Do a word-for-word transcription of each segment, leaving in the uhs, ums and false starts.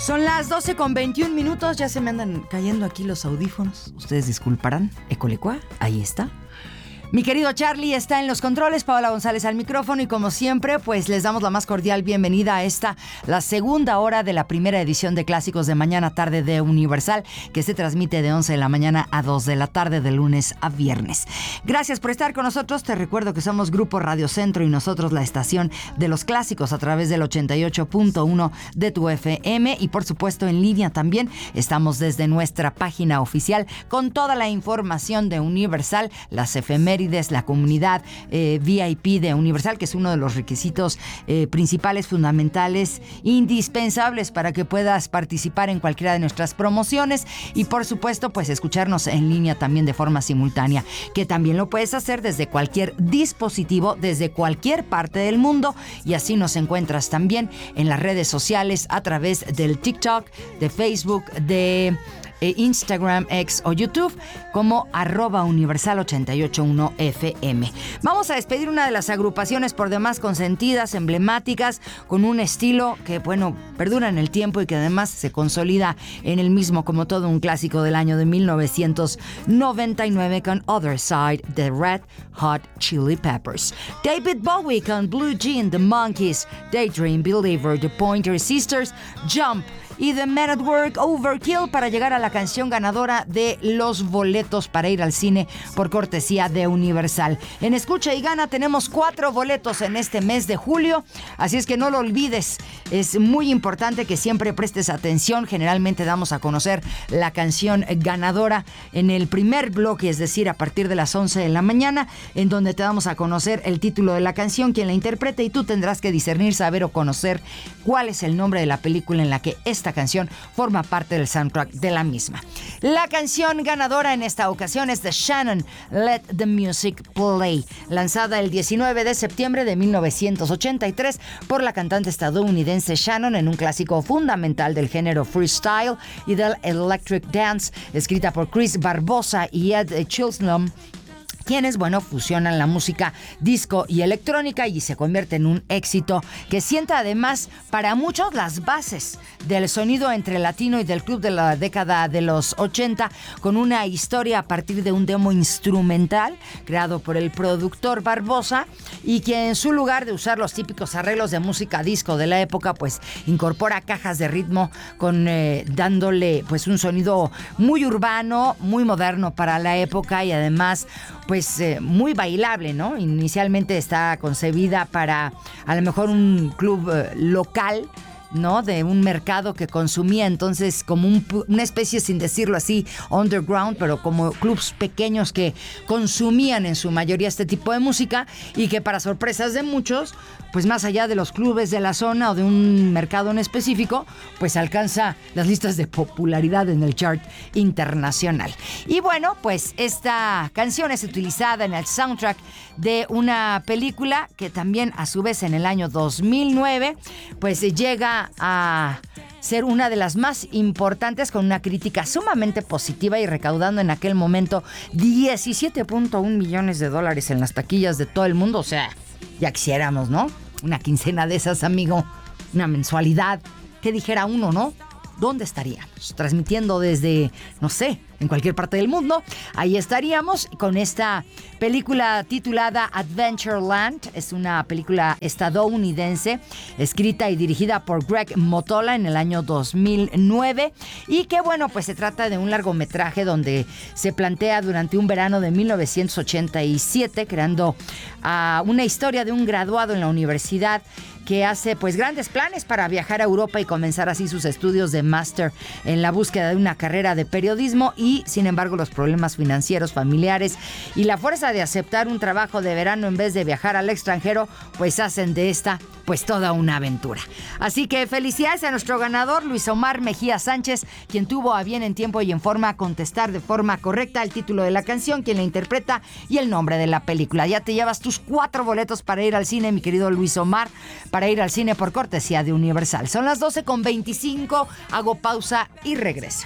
Son las doce con veintiún minutos, ya se me andan cayendo aquí los audífonos. Ustedes disculparán. Ecolecua, ahí está. Mi querido Charlie está en los controles, Paola González al micrófono y como siempre, pues les damos la más cordial bienvenida a esta, la segunda hora de la primera edición de Clásicos de Mañana Tarde de Universal, que se transmite de once de la mañana a dos de la tarde de lunes a viernes. Gracias por estar con nosotros. Te recuerdo que somos Grupo Radio Centro y nosotros la estación de los clásicos a través del ochenta y ocho punto uno de tu F M y por supuesto en línea también. Estamos desde nuestra página oficial con toda la información de Universal, las efemérides, la comunidad eh, V I P de Universal, que es uno de los requisitos eh, principales, fundamentales, indispensables para que puedas participar en cualquiera de nuestras promociones y por supuesto pues escucharnos en línea también de forma simultánea, que también lo puedes hacer desde cualquier dispositivo, desde cualquier parte del mundo y así nos encuentras también en las redes sociales a través del TikTok, de Facebook, de Instagram, X o YouTube como arroba universal ochenta y ocho punto uno F M. Vamos a despedir una de las agrupaciones por demás consentidas, emblemáticas, con un estilo que, bueno, perdura en el tiempo y que además se consolida en el mismo como todo un clásico del año de mil novecientos noventa y nueve con Other Side, The Red Hot Chili Peppers. David Bowie con Blue Jean, The Monkees, Daydream Believer, The Pointer Sisters, Jump y The Men at Work, Overkill, para llegar a la canción ganadora de los boletos para ir al cine por cortesía de Universal. En Escucha y Gana tenemos cuatro boletos en este mes de julio, así es que no lo olvides. Es muy importante que siempre prestes atención. Generalmente damos a conocer la canción ganadora en el primer bloque, es decir, a partir de las once de la mañana, en donde te damos a conocer el título de la canción, quien la interpreta, y tú tendrás que discernir, saber o conocer cuál es el nombre de la película en la que esta canción forma parte del soundtrack de la misma. La canción ganadora en esta ocasión es de Shannon, Let the Music Play, lanzada el diecinueve de septiembre de mil novecientos ochenta y tres por la cantante estadounidense Shannon en un clásico fundamental del género freestyle y del electric dance, escrita por Chris Barbosa y Ed Chisholm, quienes, bueno, fusionan la música disco y electrónica y se convierte en un éxito que sienta además para muchos las bases del sonido entre latino y del club de la década de los ochenta, con una historia a partir de un demo instrumental creado por el productor Barbosa y que en su lugar de usar los típicos arreglos de música disco de la época, pues incorpora cajas de ritmo con eh, dándole pues un sonido muy urbano, muy moderno para la época y además pues eh, muy bailable, ¿no? Inicialmente está concebida para a lo mejor un club eh, local, ¿no? De un mercado que consumía entonces como un, una especie, sin decirlo así, underground, pero como clubs pequeños que consumían en su mayoría este tipo de música y que para sorpresas de muchos, pues más allá de los clubes de la zona o de un mercado en específico, pues alcanza las listas de popularidad en el chart internacional. Y bueno, pues esta canción es utilizada en el soundtrack de una película que también a su vez en el año dos mil nueve pues llega a ser una de las más importantes, con una crítica sumamente positiva y recaudando en aquel momento diecisiete punto uno millones de dólares en las taquillas de todo el mundo. O sea, ya quisiéramos, ¿no? Una quincena de esas, amigo, una mensualidad. ¿Qué dijera uno, no? ¿Dónde estaríamos? Transmitiendo desde, no sé, en cualquier parte del mundo. Ahí estaríamos con esta película titulada Adventureland. Es una película estadounidense escrita y dirigida por Greg Mottola en el año dos mil nueve y que, bueno, pues se trata de un largometraje donde se plantea durante un verano de mil novecientos ochenta y siete creando uh, una historia de un graduado en la universidad que hace pues grandes planes para viajar a Europa y comenzar así sus estudios de máster en la búsqueda de una carrera de periodismo y, sin embargo, los problemas financieros, familiares y la fuerza de aceptar un trabajo de verano en vez de viajar al extranjero, pues hacen de esta pues toda una aventura. Así que felicidades a nuestro ganador, Luis Omar Mejía Sánchez, quien tuvo a bien en tiempo y en forma contestar de forma correcta el título de la canción, quien la interpreta y el nombre de la película. Ya te llevas tus cuatro boletos para ir al cine, mi querido Luis Omar, para ir al cine por cortesía de Universal. Son las doce con veinticinco, hago pausa y regreso.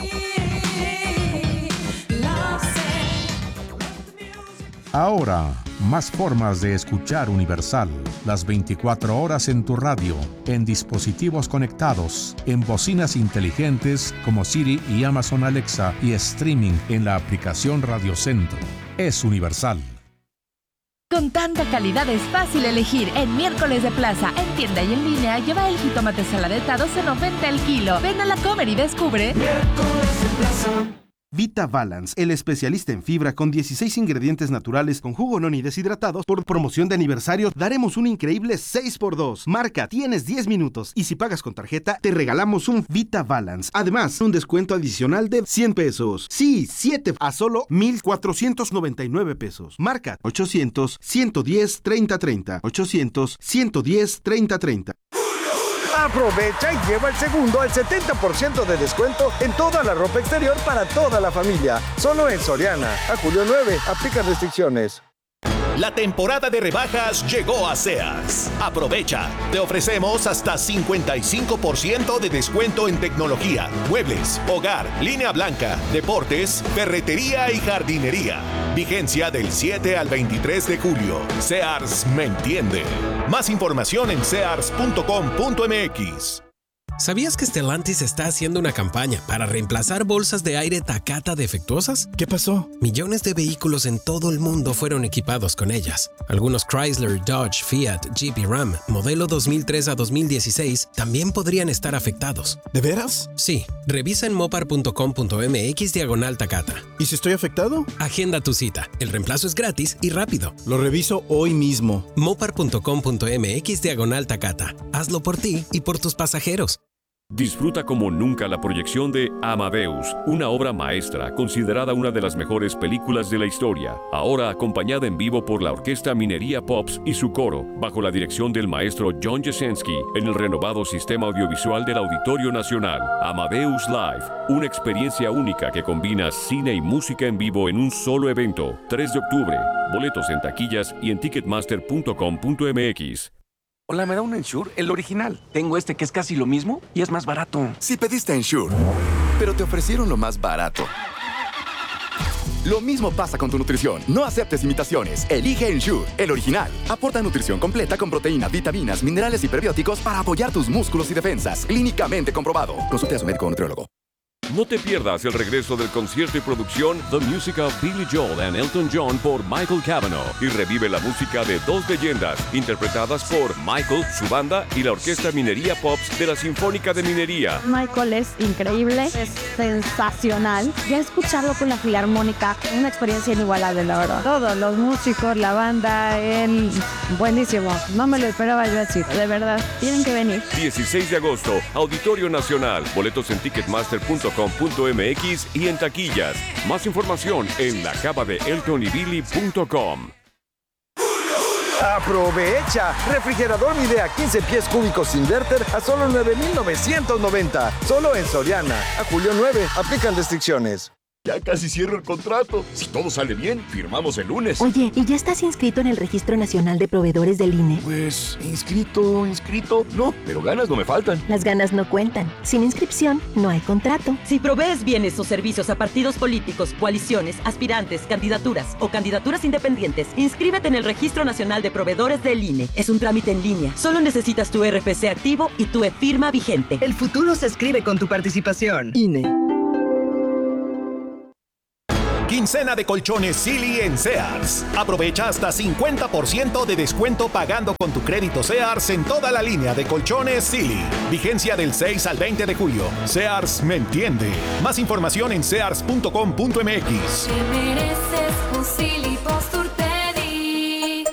Ahora, Más formas de escuchar Universal. Las veinticuatro horas en tu radio, en dispositivos conectados, en bocinas inteligentes como Siri y Amazon Alexa y streaming en la aplicación Radio Centro. Es Universal. Con tanta calidad es fácil elegir. En Miércoles de Plaza, en tienda y en línea, lleva el jitomate saladeta a doce noventa el kilo. Ven a la Comer y descubre Miércoles de Plaza. Vita Balance, el especialista en fibra con dieciséis ingredientes naturales con jugo noni deshidratados. Por promoción de aniversario, daremos un increíble seis por dos. Marca, tienes diez minutos y si pagas con tarjeta, te regalamos un Vita Balance. Además, un descuento adicional de cien pesos. Sí, siete a solo mil cuatrocientos noventa y nueve pesos. Marca ochocientos, ciento diez, treinta treinta. ochocientos, ciento diez, treinta treinta. Aprovecha y lleva el segundo al setenta por ciento de descuento en toda la ropa exterior para toda la familia. Solo en Soriana. A julio nueve. Aplica restricciones. La temporada de rebajas llegó a Sears. Aprovecha. Te ofrecemos hasta cincuenta y cinco por ciento de descuento en tecnología, muebles, hogar, línea blanca, deportes, ferretería y jardinería. Vigencia del siete al veintitrés de julio. Sears me entiende. Más información en sears punto com punto m x. ¿Sabías que Stellantis está haciendo una campaña para reemplazar bolsas de aire Takata defectuosas? ¿Qué pasó? Millones de vehículos en todo el mundo fueron equipados con ellas. Algunos Chrysler, Dodge, Fiat, Jeep y Ram, modelo dos mil tres a dos mil dieciséis, también podrían estar afectados. ¿De veras? Sí. Revisa en mopar punto com punto m x diagonal Takata. ¿Y si estoy afectado? Agenda tu cita. El reemplazo es gratis y rápido. Lo reviso hoy mismo. mopar punto com punto m x diagonal Takata. Hazlo por ti y por tus pasajeros. Disfruta como nunca la proyección de Amadeus, una obra maestra considerada una de las mejores películas de la historia, ahora acompañada en vivo por la Orquesta Minería Pops y su coro, bajo la dirección del maestro John Jasenski, en el renovado sistema audiovisual del Auditorio Nacional. Amadeus Live, una experiencia única que combina cine y música en vivo en un solo evento. tres de octubre, boletos en taquillas y en ticketmaster punto com punto m x. Hola, ¿me da un Ensure? El original. Tengo este que es casi lo mismo y es más barato. Si pediste Ensure, pero te ofrecieron lo más barato. Lo mismo pasa con tu nutrición. No aceptes imitaciones. Elige Ensure, el original. Aporta nutrición completa con proteínas, vitaminas, minerales y prebióticos para apoyar tus músculos y defensas. Clínicamente comprobado. Consulte a su médico o nutriólogo. No te pierdas el regreso del concierto y producción The Music of Billy Joel and Elton John por Michael Cavanaugh y revive la música de dos leyendas interpretadas por Michael, su banda y la Orquesta Minería Pops de la Sinfónica de Minería. Michael es increíble, es sensacional. Ya escucharlo con la Filarmónica, una experiencia inigualable, la verdad. Todos los músicos, la banda, él, buenísimo. No me lo esperaba yo así, de verdad. Tienen que venir. dieciséis de agosto, Auditorio Nacional. Boletos en ticketmaster punto com punto m x y en taquillas. Más información en la cava de elton y billy punto com. ¡Aprovecha! Refrigerador Midea quince pies cúbicos Inverter a solo nueve mil novecientos noventa. Solo en Soriana. A julio nueve. Aplican restricciones. Ya casi cierro el contrato. Si todo sale bien, firmamos el lunes. Oye, ¿y ya estás inscrito en el Registro Nacional de Proveedores del I N E? Pues, inscrito, inscrito, no, pero ganas no me faltan. Las ganas no cuentan. Sin inscripción, no hay contrato. Si provees bienes o servicios a partidos políticos, coaliciones, aspirantes, candidaturas o candidaturas independientes, inscríbete en el Registro Nacional de Proveedores del I N E. Es un trámite en línea. Solo necesitas tu R F C activo y tu e-firma vigente. El futuro se escribe con tu participación. I N E. Quincena de colchones Silly en Sears. Aprovecha hasta cincuenta por ciento de descuento pagando con tu crédito Sears en toda la línea de colchones Silly. Vigencia del seis al veinte de julio. Sears me entiende. Más información en sears punto com punto m x. Te mereces un Silly Posturpedic.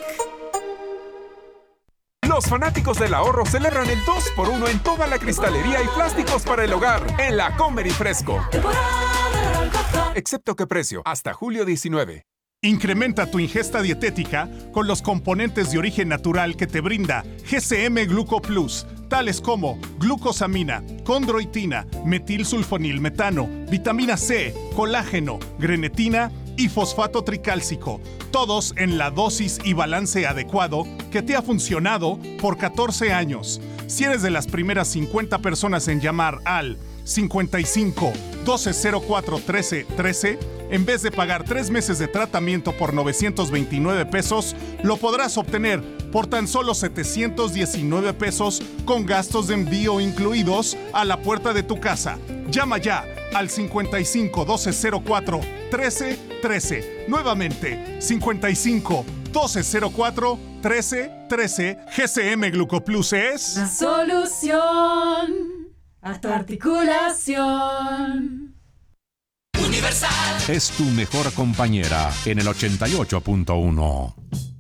Los fanáticos del ahorro celebran el dos por uno en toda la cristalería y plásticos para el hogar en la Comer y Fresco. Excepto que precio, hasta julio diecinueve. Incrementa tu ingesta dietética con los componentes de origen natural que te brinda G C M Gluco Plus, tales como glucosamina, condroitina, metilsulfonilmetano, vitamina C, colágeno, grenetina y fosfato tricálcico, todos en la dosis y balance adecuado que te ha funcionado por catorce años. Si eres de las primeras cincuenta personas en llamar al cincuenta y cinco, doce cero cuatro, trece trece, en vez de pagar tres meses de tratamiento por novecientos veintinueve pesos, lo podrás obtener por tan solo setecientos diecinueve pesos con gastos de envío incluidos a la puerta de tu casa. Llama ya al cincuenta y cinco, doce cero cuatro, trece trece. Nuevamente, cincuenta y cinco, doce cero cuatro, trece trece. G C M Glucoplus es la solución a tu articulación. Universal es tu mejor compañera en el ochenta y ocho punto uno.